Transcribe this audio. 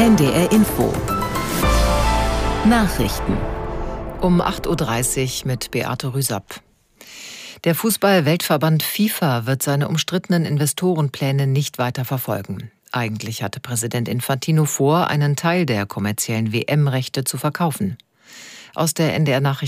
NDR Info. Nachrichten. Um 8.30 Uhr mit Beate Rüsapp. Der Fußball-Weltverband FIFA wird seine umstrittenen Investorenpläne nicht weiter verfolgen. Eigentlich hatte Präsident Infantino vor, einen Teil der kommerziellen WM-Rechte zu verkaufen. Aus der NDR-Nachrichten